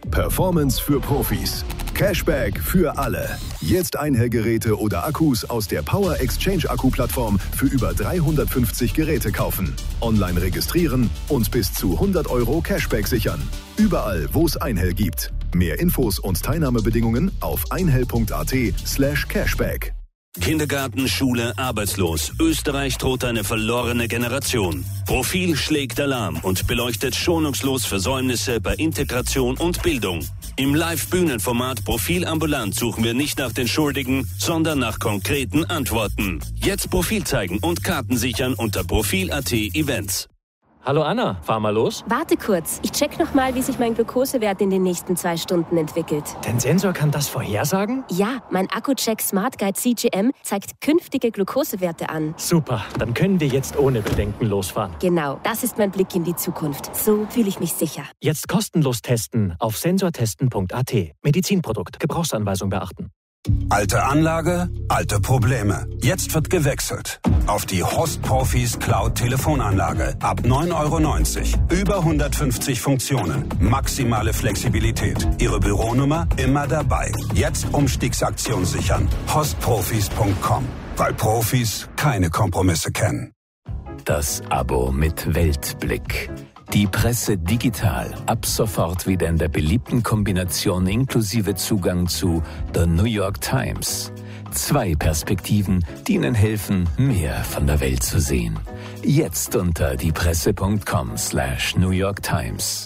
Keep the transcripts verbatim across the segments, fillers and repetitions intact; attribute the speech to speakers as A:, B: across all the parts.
A: Performance für Profis. Cashback für alle. Jetzt Einhellgeräte oder Akkus aus der Power Exchange Akku-Plattform für über dreihundertfünfzig Geräte kaufen. Online registrieren und bis zu hundert Euro Cashback sichern. Überall, wo es Einhell gibt. Mehr Infos und Teilnahmebedingungen auf einhell.at slash cashback.
B: Kindergarten, Schule, arbeitslos. Österreich droht eine verlorene Generation. Profil schlägt Alarm und beleuchtet schonungslos Versäumnisse bei Integration und Bildung. Im Live-Bühnenformat Profil ambulant suchen wir nicht nach den Schuldigen, sondern nach konkreten Antworten. Jetzt Profil zeigen und Karten sichern unter Profil punkt at Events.
C: Hallo Anna, fahr mal los.
D: Warte kurz, ich check noch mal, wie sich mein Glukosewert in den nächsten zwei Stunden entwickelt.
C: Dein Sensor kann das vorhersagen?
D: Ja, mein Akku-Check Smart Guide C G M zeigt künftige Glukosewerte an.
C: Super, dann können wir jetzt ohne Bedenken losfahren.
D: Genau, das ist mein Blick in die Zukunft. So fühle ich mich sicher.
C: Jetzt kostenlos testen auf sensortesten punkt at. Medizinprodukt, Gebrauchsanweisung beachten.
E: Alte Anlage, alte Probleme. Jetzt wird gewechselt. Auf die Host Profis Cloud Telefonanlage. Ab neun Euro neunzig. Über hundertfünfzig Funktionen. Maximale Flexibilität. Ihre Büronummer immer dabei. Jetzt Umstiegsaktion sichern. hostprofis punkt com. Weil Profis keine Kompromisse kennen.
F: Das Abo mit Weltblick. Die Presse digital, ab sofort wieder in der beliebten Kombination inklusive Zugang zu The New York Times. Zwei Perspektiven, die Ihnen helfen, mehr von der Welt zu sehen. Jetzt unter diepresse punkt com slash New York Times.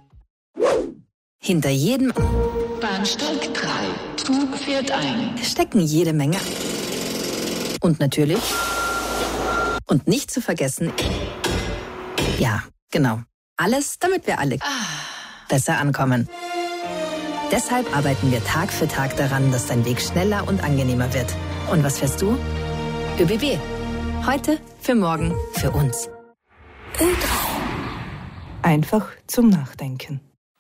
G: Hinter jedem
H: Bahnsteig drei. Zug fährt ein.
G: stecken jede Menge. Und natürlich, und nicht zu vergessen, ja, genau. Alles, damit wir alle besser ankommen. Deshalb arbeiten wir Tag für Tag daran, dass dein Weg schneller und angenehmer wird. Und was fährst du? ÖBB. Heute, für morgen, für uns.
I: Ö drei. Einfach zum Nachdenken.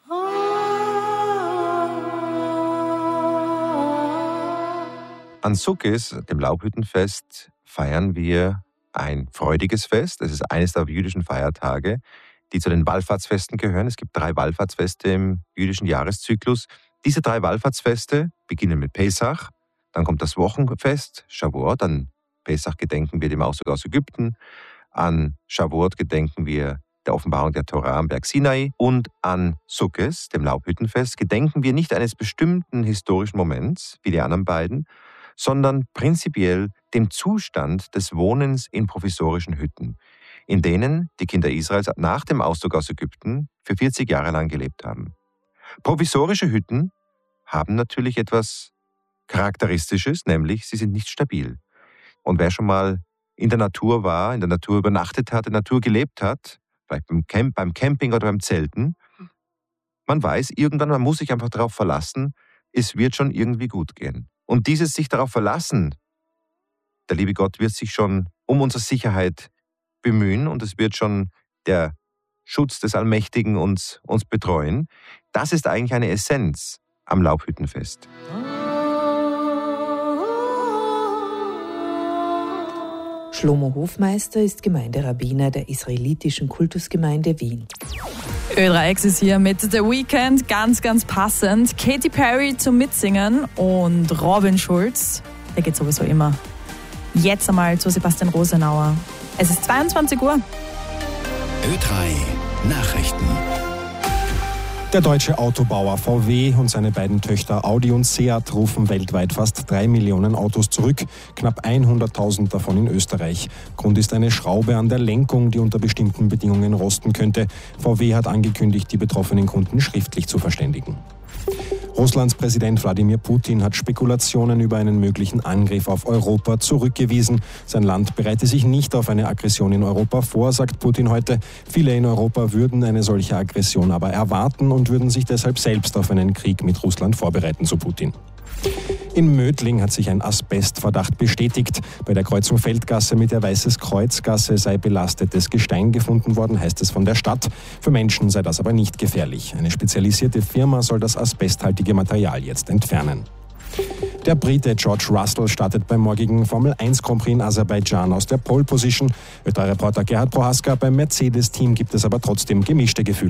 J: An Sukkot, dem Laubhüttenfest, feiern wir ein freudiges Fest. Es ist eines der jüdischen Feiertage, die zu den Wallfahrtsfesten gehören. Es gibt drei Wallfahrtsfeste im jüdischen Jahreszyklus. Diese drei Wallfahrtsfeste beginnen mit Pesach, dann kommt das Wochenfest, Shavuot, an Pesach gedenken wir dem Auszug aus Ägypten, an Shavuot gedenken wir der Offenbarung der Torah am Berg Sinai und an Sukkot, dem Laubhüttenfest, gedenken wir nicht eines bestimmten historischen Moments, wie die anderen beiden, sondern prinzipiell dem Zustand des Wohnens in provisorischen Hütten, in denen die Kinder Israels nach dem Auszug aus Ägypten für vierzig Jahre lang gelebt haben. Provisorische Hütten haben natürlich etwas Charakteristisches, nämlich sie sind nicht stabil. Und wer schon mal in der Natur war, in der Natur übernachtet hat, in der Natur gelebt hat, vielleicht beim, Camp, beim Camping oder beim Zelten, man weiß irgendwann, man muss sich einfach darauf verlassen, es wird schon irgendwie gut gehen. Und dieses sich darauf verlassen, der liebe Gott wird sich schon um unsere Sicherheit bemühen und es wird schon der Schutz des Allmächtigen uns, uns betreuen. Das ist eigentlich eine Essenz am Laubhüttenfest.
I: Shlomo Hofmeister ist Gemeinderabbiner der israelitischen Kultusgemeinde Wien.
K: Ö drei X ist hier mit The Weeknd, ganz, ganz passend. Katy Perry zum Mitsingen und Robin Schulz, der geht sowieso immer. Jetzt einmal zu Sebastian Rosenauer. Es ist zweiundzwanzig Uhr.
B: Ö drei Nachrichten.
L: Der deutsche Autobauer V W und seine beiden Töchter Audi und Seat rufen weltweit fast drei Millionen Autos zurück, knapp hunderttausend davon in Österreich. Grund ist eine Schraube an der Lenkung, die unter bestimmten Bedingungen rosten könnte. V W hat angekündigt, die betroffenen Kunden schriftlich zu verständigen. Russlands Präsident Wladimir Putin hat Spekulationen über einen möglichen Angriff auf Europa zurückgewiesen. Sein Land bereite sich nicht auf eine Aggression in Europa vor, sagt Putin heute. Viele in Europa würden eine solche Aggression aber erwarten und würden sich deshalb selbst auf einen Krieg mit Russland vorbereiten, so Putin. In Mödling hat sich ein Asbestverdacht bestätigt. Bei der Kreuzung Feldgasse mit der Weißes-Kreuz-Gasse sei belastetes Gestein gefunden worden, heißt es von der Stadt. Für Menschen sei das aber nicht gefährlich. Eine spezialisierte Firma soll das asbesthaltige Material jetzt entfernen. Der Brite George Russell startet beim morgigen Formel eins Grand Prix in Aserbaidschan aus der Pole Position. Ö drei Reporter Gerhard Prohaska, beim Mercedes-Team gibt es aber trotzdem gemischte Gefühle.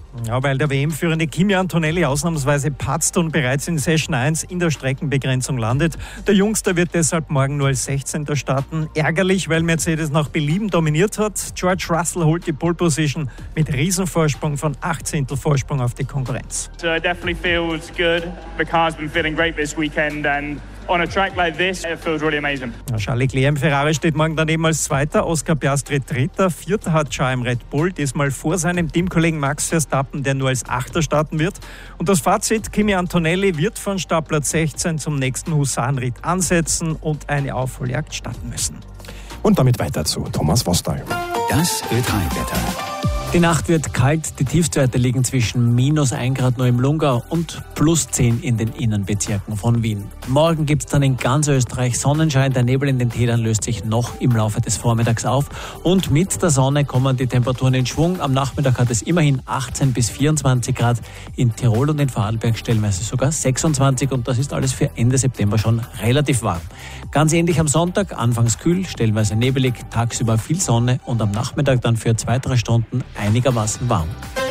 M: Ja, weil der W M-führende Kimi Antonelli ausnahmsweise patzt und bereits in Session eins in der Streckenbegrenzung landet. Der Jungster wird deshalb morgen nur als sechzehnter starten. Ärgerlich, weil Mercedes nach Belieben dominiert hat. George Russell holt die Pole Position mit Riesenvorsprung von acht Zehntel Vorsprung auf die Konkurrenz.
N: So it definitely feels good. The car's been feeling great this weekend and on a track like this, it feels really amazing.
M: Ja, Charles Leclerc im Ferrari steht morgen daneben als Zweiter, Oscar Piastri Dritter, Vierter hat Charles im Red Bull, diesmal vor seinem Teamkollegen Max Verstappen, der nur als Achter starten wird. Und das Fazit, Kimi Antonelli wird von Startplatz sechzehn zum nächsten Husarenritt ansetzen und eine Aufholjagd starten müssen.
L: Und damit weiter zu Thomas Vostal.
F: Das Ö drei Wetter.
O: Die Nacht wird kalt, die Tiefstwerte liegen zwischen minus ein Grad nur im Lungau und plus zehn in den Innenbezirken von Wien. Morgen gibt es dann in ganz Österreich Sonnenschein, der Nebel in den Tälern löst sich noch im Laufe des Vormittags auf und mit der Sonne kommen die Temperaturen in Schwung. Am Nachmittag hat es immerhin achtzehn bis vierundzwanzig Grad, in Tirol und in Vorarlberg stellenweise sogar sechsundzwanzig und das ist alles für Ende September schon relativ warm. Ganz ähnlich am Sonntag, anfangs kühl, stellenweise nebelig, tagsüber viel Sonne und am Nachmittag dann für zwei, drei Stunden einigermaßen warm.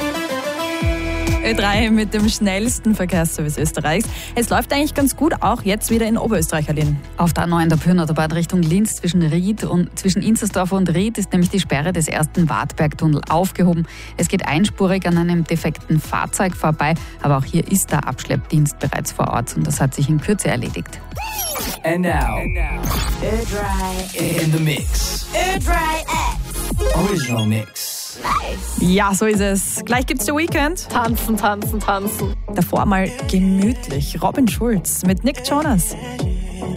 K: Ö drei mit dem schnellsten Verkehrsservice Österreichs. Es läuft eigentlich ganz gut, auch jetzt wieder in Oberösterreich, Aline.
P: Auf der A neun der Pyrnenautobahn Richtung Linz zwischen Ried und zwischen Inzersdorf und Ried ist nämlich die Sperre des ersten Wartbergtunnel aufgehoben. Es geht einspurig an einem defekten Fahrzeug vorbei, aber auch hier ist der Abschleppdienst bereits vor Ort und das hat sich in Kürze erledigt.
Q: And now, and now. Ö drei in the mix. Ö drei X. Original Mix.
K: Ja, so ist es. Gleich gibt's The Weekend.
R: Tanzen, tanzen, tanzen.
K: Davor mal gemütlich. Robin Schulz mit Nick Jonas.